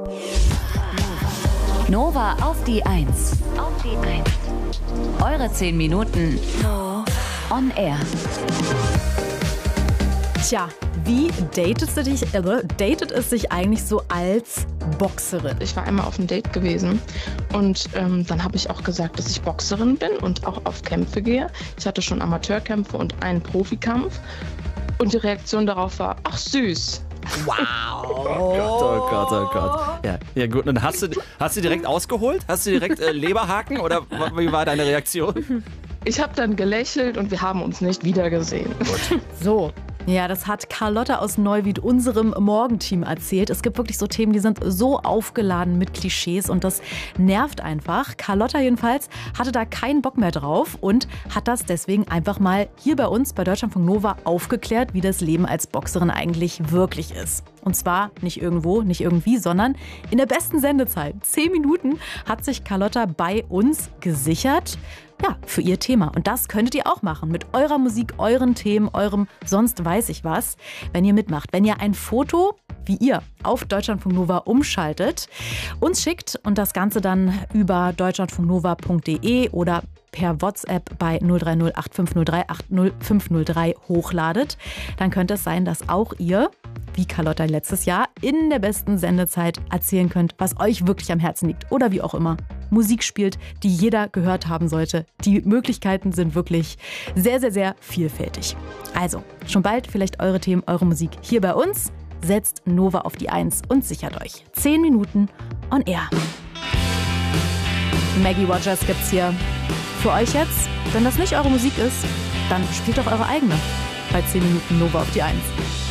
Nova auf die 1. Eure 10 Minuten on air. Tja, wie datet es sich eigentlich so als Boxerin? Ich war einmal auf einem Date gewesen und dann habe ich auch gesagt, dass ich Boxerin bin und auch auf Kämpfe gehe. Ich hatte schon Amateurkämpfe und einen Profikampf und die Reaktion darauf war, ach süß. Wow. Oh Gott. Ja gut. Und hast du direkt ausgeholt? Hast du direkt Leberhaken oder wie war deine Reaktion? Ich habe dann gelächelt und wir haben uns nicht wiedergesehen. So. Ja, das hat Carlotta aus Neuwied unserem Morgenteam erzählt. Es gibt wirklich so Themen, die sind so aufgeladen mit Klischees und das nervt einfach. Carlotta jedenfalls hatte da keinen Bock mehr drauf und hat das deswegen einfach mal hier bei uns bei Deutschlandfunk Nova aufgeklärt, wie das Leben als Boxerin eigentlich wirklich ist. Und zwar nicht irgendwo, nicht irgendwie, sondern in der besten Sendezeit. 10 Minuten hat sich Carlotta bei uns gesichert. Ja, für ihr Thema. Und das könntet ihr auch machen. Mit eurer Musik, euren Themen, eurem sonst weiß ich was. Wenn ihr mitmacht, wenn ihr ein Foto, wie ihr, auf Deutschlandfunk Nova umschaltet, uns schickt und das Ganze dann über deutschlandfunknova.de oder per WhatsApp bei 030 8503 80503 hochladet, dann könnte es sein, dass auch ihr, wie Carlotta letztes Jahr, in der besten Sendezeit erzählen könnt, was euch wirklich am Herzen liegt oder wie auch immer. Musik spielt, die jeder gehört haben sollte. Die Möglichkeiten sind wirklich sehr, sehr, sehr vielfältig. Also, schon bald vielleicht eure Themen, eure Musik hier bei uns. Setzt Nova auf die 1 und sichert euch 10 Minuten on air. Maggie Rogers gibt's hier für euch jetzt. Wenn das nicht eure Musik ist, dann spielt doch eure eigene bei 10 Minuten Nova auf die 1.